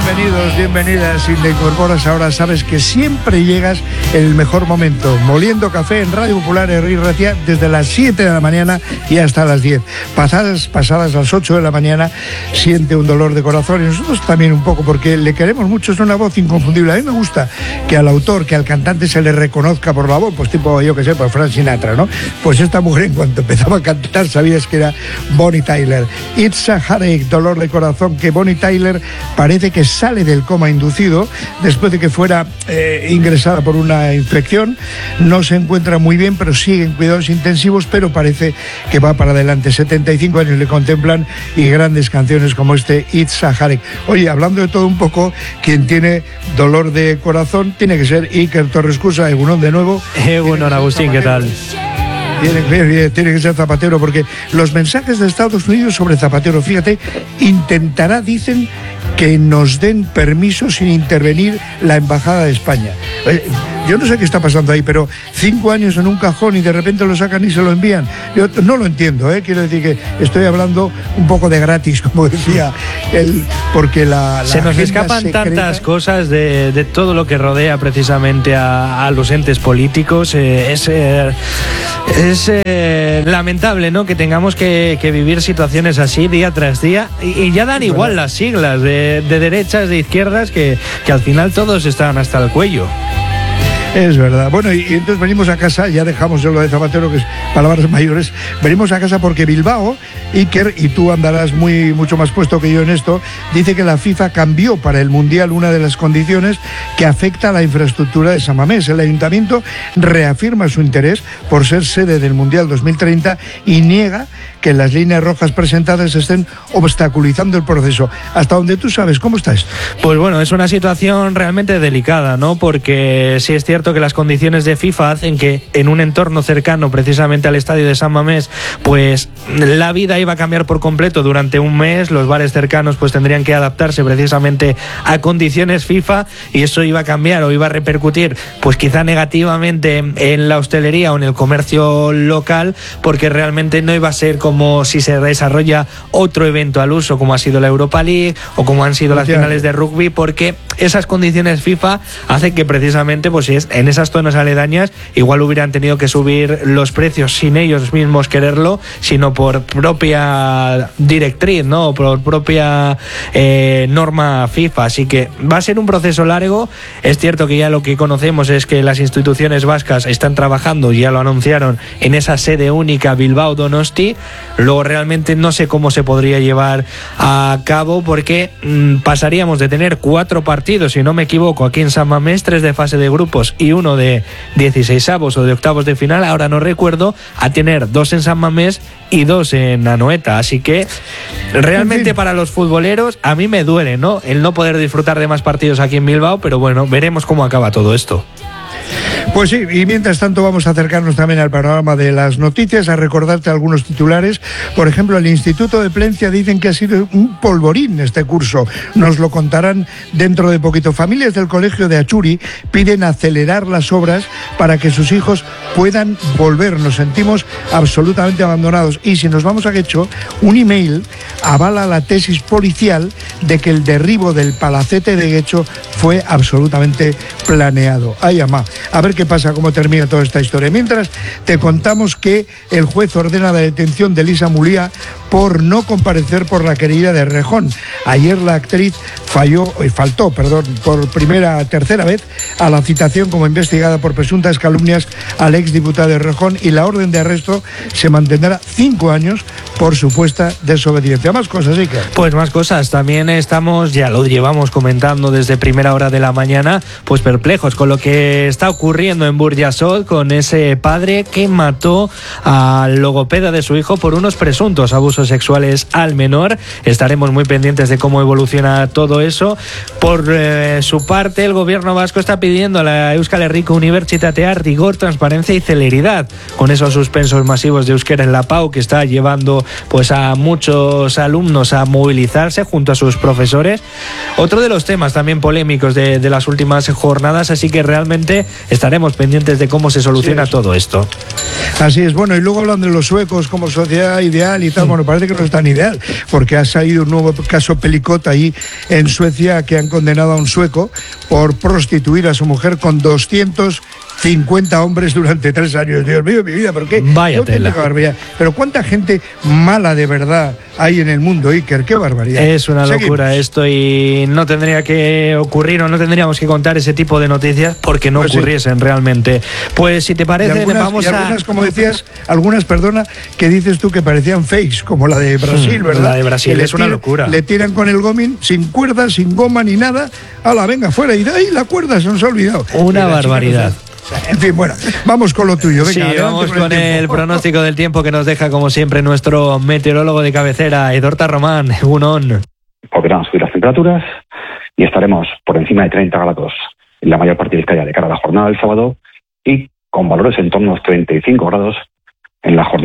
Bienvenidos, bienvenidas. Si te incorporas ahora, sabes que siempre llegas en el mejor momento, moliendo café en Radio Popular Herri Ratia desde las 7 de la mañana y hasta las 10. Pasadas las 8 de la mañana, siente un dolor de corazón, y nosotros también un poco, porque le queremos mucho, es una voz inconfundible. A mí me gusta que al autor, que al cantante se le reconozca por la voz, pues tipo, yo que sé, por Frank Sinatra, ¿no? Pues esta mujer, en cuanto empezaba a cantar, sabías que era Bonnie Tyler. It's a Heartache, dolor de corazón, que Bonnie Tyler parece que sale del coma inducido después de que fuera ingresada por una infección. No se encuentra muy bien, pero sigue en cuidados intensivos, pero parece que va para adelante. 75 años le contemplan y grandes canciones como It's a Heartache. Oye, hablando de todo un poco, quien tiene dolor de corazón tiene que ser Iker Torrescusa. Egunon de nuevo. Bueno, Agustín, ¿qué tal? Tiene que ser Zapatero, porque los mensajes de Estados Unidos sobre Zapatero, fíjate, dicen que nos den permiso sin intervenir la Embajada de España. Yo no sé qué está pasando ahí, pero 5 años en un cajón y de repente lo sacan y se lo envían. Yo no lo entiendo, quiero decir que estoy hablando un poco de gratis, como decía él, porque se nos escapan secreta, tantas cosas de todo lo que rodea precisamente a los entes políticos. Es lamentable, ¿no?, que tengamos que vivir situaciones así día tras día, y ya dan igual las siglas de derechas, de izquierdas, que al final todos están hasta el cuello. Es verdad. Bueno, y entonces venimos a casa, ya dejamos lo de Zapatero, que es palabras mayores, venimos a casa porque Bilbao, Iker, y tú andarás mucho más puesto que yo en esto, dice que la FIFA cambió para el Mundial una de las condiciones que afecta a la infraestructura de San Mamés. El Ayuntamiento reafirma su interés por ser sede del Mundial 2030 y niega que las líneas rojas presentadas estén obstaculizando el proceso. Hasta donde tú sabes, ¿cómo está esto? Pues bueno, es una situación realmente delicada, ¿no? Porque sí es cierto que las condiciones de FIFA hacen que en un entorno cercano precisamente al estadio de San Mamés, pues la vida iba a cambiar por completo durante un mes. Los bares cercanos pues tendrían que adaptarse precisamente a condiciones FIFA, y eso iba a cambiar o iba a repercutir pues quizá negativamente en la hostelería o en el comercio local, porque realmente no iba a ser como si se desarrolla otro evento al uso, como ha sido la Europa League o como han sido las finales de rugby, porque esas condiciones FIFA hacen que precisamente pues en esas zonas aledañas igual hubieran tenido que subir los precios sin ellos mismos quererlo, sino por propia directriz, ¿no?, por propia norma FIFA. Así que va a ser un proceso largo. Es cierto que ya lo que conocemos es que las instituciones vascas están trabajando, ya lo anunciaron, en esa sede única Bilbao-Donosti. Luego realmente no sé cómo se podría llevar a cabo, porque pasaríamos de tener 4 partidos, si no me equivoco, aquí en San Mamés, 3 de fase de grupos y 1 de 16avos o de octavos de final, ahora no recuerdo, a tener 2 en San Mamés y 2 en Anoeta. Así que realmente para los futboleros a mí me duele, ¿no?, el no poder disfrutar de más partidos aquí en Bilbao, pero bueno, veremos cómo acaba todo esto. Pues sí, y mientras tanto vamos a acercarnos también al panorama de las noticias, a recordarte algunos titulares. Por ejemplo, el Instituto de Plencia dicen que ha sido un polvorín este curso. Nos lo contarán dentro de poquito. Familias del colegio de Achuri piden acelerar las obras para que sus hijos puedan volver. Nos sentimos absolutamente abandonados. Y si nos vamos a Guecho, un email avala la tesis policial de que el derribo del palacete de Guecho fue absolutamente planeado. Ay, amá. A ver qué pasa, cómo termina toda esta historia. Mientras, te contamos que el juez ordena la detención de Elisa Mulía por no comparecer por la querella de Rejón. Ayer la actriz faltó por tercera vez a la citación como investigada por presuntas calumnias al exdiputado de Rejón, y la orden de arresto se mantendrá 5 años por supuesta desobediencia. Más cosas, Iker. Pues más cosas. También estamos, ya lo llevamos comentando desde primera hora de la mañana, pues perplejos con lo que está ocurriendo en Burjasot, con ese padre que mató al logopeda de su hijo por unos presuntos abusos sexuales al menor. Estaremos muy pendientes de cómo evoluciona todo eso. Por su parte, el gobierno vasco está pidiendo a la Euskal Herriko Unibertsitatea rigor, transparencia y celeridad con esos suspensos masivos de euskera en la PAU, que está llevando pues a muchos alumnos a movilizarse junto a sus profesores. Otro de los temas también polémicos de las últimas jornadas, así que realmente estaremos pendientes de cómo se soluciona todo esto. Así es. Bueno, y luego hablan de los suecos como sociedad ideal y tal. Bueno, parece que no es tan ideal, porque ha salido un nuevo caso Pelicot ahí en en Suecia que han condenado a un sueco por prostituir a su mujer con 250 hombres durante 3 años. Dios mío, mi vida, ¿por qué? Vaya tela. Pero cuánta gente mala de verdad hay en el mundo, Iker, qué barbaridad. Es una locura esto y no tendría que ocurrir o no tendríamos que contar ese tipo de noticias porque no ocurriesen realmente. Pues si te parece, algunas, como decías, perdona, que dices tú que parecían fakes, como la de Brasil, ¿verdad? La de Brasil es una locura. Le tiran con el gomín, sin cuerda, sin goma ni nada. ¡Hala, venga, fuera! Y ¡ay, la cuerda! Se nos ha olvidado. Una barbaridad. En fin, bueno, vamos con lo tuyo. Venga, sí, vamos con el pronóstico del tiempo que nos deja, como siempre, nuestro meteorólogo de cabecera, Edorta Román. Unón. Volverán a subir las temperaturas y estaremos por encima de 30 grados en la mayor parte de Vizcaya de cara a la jornada del sábado y con valores en torno a los 35 grados en la jornada